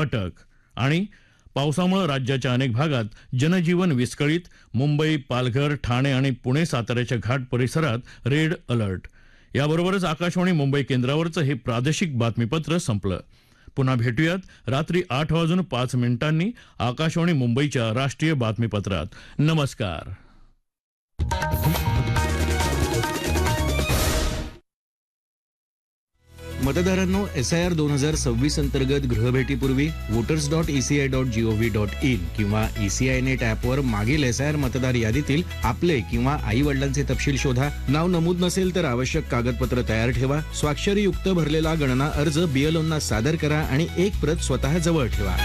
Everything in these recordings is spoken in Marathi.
अटक. आणि पावसामुळे राज्याच्या अनेक भागात जनजीवन विस्कळीत. मुंबई, पालघर, ठाणे आणि पुणे, साताऱ्याच्या घाट परिसरात रेड अलर्ट. याबरोबरच आकाशवाणी मुंबई केंद्रावरचं हे प्रादेशिक बातमीपत्र संपलं. पुन्हा भेटूयात रात्री 8:05 आकाशवाणी मुंबईच्या राष्ट्रीय बातमीपत्रात. नमस्कार. मतदारांनो, SIR 2026 अंतर्गत गृहभेटीपूर्वी voters.eci.gov.in किंवा ECI नेट ॲपवर मागील SIR मतदार यादीतील आपले किंवा आई वडिलांचे तपशील शोधा. नाव नमूद नसेल तर आवश्यक कागदपत्र तयार ठेवा. स्वाक्षरीयुक्त भरलेला गणना अर्ज BLOंना सादर करा आणि एक प्रत स्वतः जवळ ठेवा.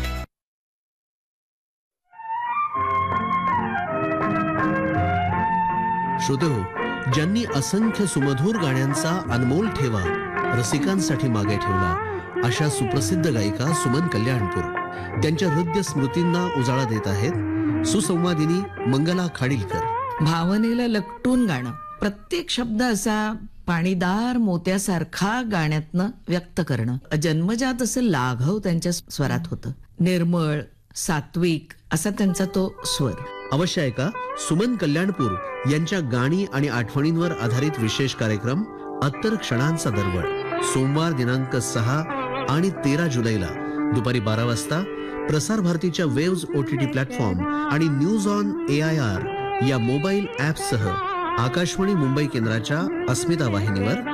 श्रोतेहो, ज्यांनी असंख्य सुमधुर गाण्यांचा अनमोल ठेवा रसिकांसाठी मागे ठेवला, अशा सुप्रसिद्ध गायिका सुमन कल्याणपूर त्यांच्या हृदय स्मृतींना उजाळा देत आहेत सुसंवादिनी मंगला खाडीलकर. भावनेला लपटून गाणं, प्रत्येक शब्द असा पाणीदार मोत्यासारखा गाण्यातनं व्यक्त करणं. जन्मजात असं लाघव त्यांच्या स्वरात होतं. निर्मळ, सात्विक असा त्यांचा तो स्वर. अवश्य ऐका सुमन कल्याणपूर यांच्या गाणी आणि आठवणींवर आधारित विशेष कार्यक्रम अत्तर क्षणांचा दरवळ. सोमवार दिनांक 6 आणि 13 जुलैला दुपारी 12 वाजता प्रसार भारतीच्या वेव्ज OTT प्लॅटफॉर्म आणि न्यूज ऑन AIR या मोबाईल ॲपसह आकाशवाणी मुंबई केंद्राच्या अस्मिता वाहिनीवर